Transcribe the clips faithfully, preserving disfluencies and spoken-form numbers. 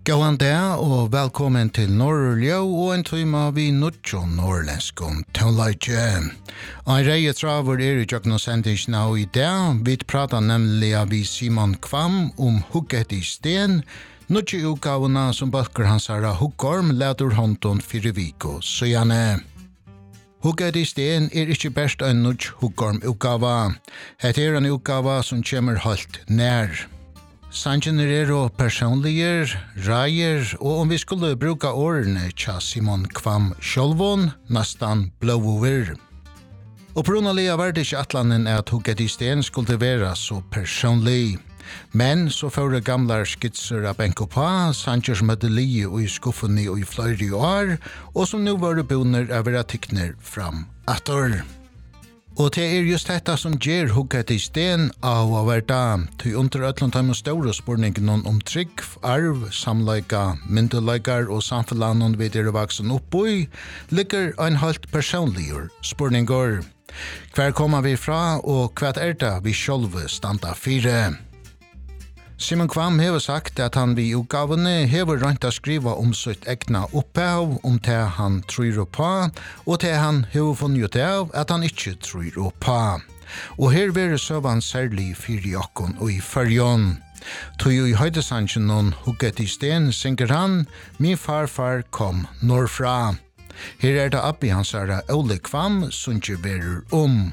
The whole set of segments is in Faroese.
Gåan dag og velkommen til Norrljø og en tøyma vi nuttjo norrlenskon tøvleitje. Ein reie traver er i jøkna sendis nå i dag. Vi pratar nemlig av Simon Kvam om hugget i sten, nuttjo utgavuna som balker hans herra Huggorm leder håndon fire viko, så gjerne. Hugget i sten er ikke best en nuttjo Huggorm utgava. Het er en utgava som kommer halt nær. Sangen er og personlige, reier, og om vi skulle bruka årene tja Simon Kvam sjølvån, nastan blåover. Og prunalia var det ikke atlanen at hugget i sten skulle være så personlig. Men så fører gamle skitser av Benko Pa, sanger som hadde li og i skuffen i flere år, og som nå var bunner av være tikkner fram atter. Og det er just detta som gjør hugget i sten av å være da, til under øtland time og store spørningen om trygg, arv, samleika, myndeleikar og samfunnet vi er vaksen opp i, ligger en helt personlig spørninger. Hver kommer vi fra, og hva er det vi selv standa fire? Simon Kvam hever sagt at han vid utgavene hever rønt å skriva om sitt egna opphav, om det han tror på, og det han hever funnet av at han ikke tror på. Og her vil søvan særlig fyri okkon og i fyrjon. Tog i høydesangen noen hugget i sten, synger han, min farfar kom norrfra. Her er det oppi hans herre Ole Kvam, som ikke verer om.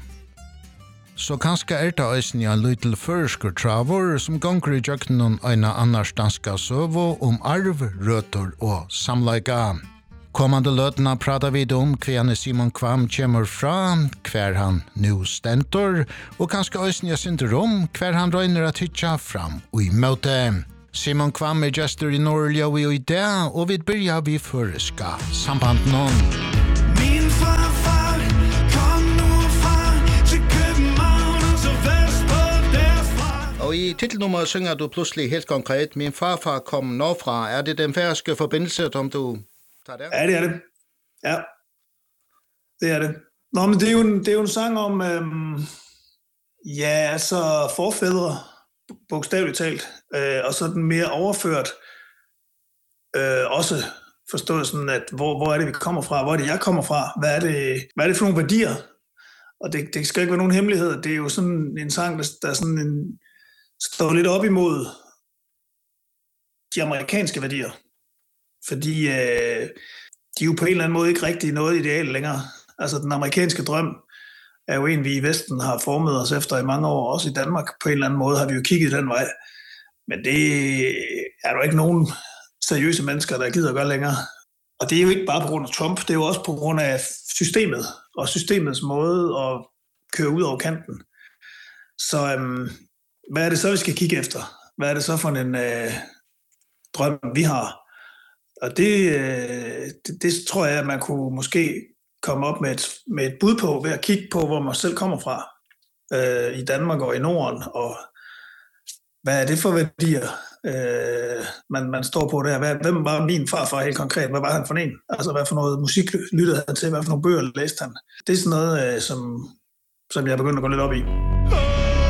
Så kanskje er det eisen i en liten førsker travor som gonger i jøkkenen øyne annars danska søvo om arv, røtter og samleika. Kommande løtene prater vi om hver Simon Kvam kommer fra, hver han nu stentor, og kanskje eisen jeg synder om hver han røyner at hitja fram og i møte. Simon Kvam er gestor i Norrljø og i dag, og vi byrja vi føreska samband noen. Min farfar Og i titelnummeret synger du pludselig helt konkret, min farfar kom norrfra. Er det den færøske forbindelse, som du tager der? Ja, det er det. Ja, det er det. Nå, men det er jo en, det er jo en sang om, øhm, ja, altså forfædre, bogstaveligt talt, øh, og så den mere overført, øh, også forstået sådan, at hvor, hvor er det, vi kommer fra, hvor er det, jeg kommer fra, hvad er det, hvad er det for nogle værdier? Og det, det skal ikke være nogen hemmelighed, det er jo sådan en sang, der, der er sådan en, står lidt op imod de amerikanske værdier. Fordi øh, de er jo på en eller anden måde ikke rigtig noget ideal længere. Altså den amerikanske drøm er jo en, vi i Vesten har formet os efter i mange år. Også i Danmark på en eller anden måde har vi jo kigget den vej. Men det er jo ikke nogen seriøse mennesker, der gider at gøre længere. Og det er jo ikke bare på grund af Trump, det er jo også på grund af systemet. Og systemets måde at køre ud over kanten. Så øhm, hvad er det så, vi skal kigge efter? Hvad er det så for en øh, drøm, vi har? Og det, øh, det, det tror jeg, at man kunne måske komme op med et, med et bud på, ved at kigge på, hvor man selv kommer fra. Øh, I Danmark og i Norden. Og hvad er det for værdier, øh, man, man står på der? Hvad, hvem var min farfar helt konkret? Hvad var han for en? Altså, hvad for noget musik lyttede han til? Hvad for nogle bøger læste han? Det er sådan noget, øh, som, som jeg er begyndt at gå lidt op i.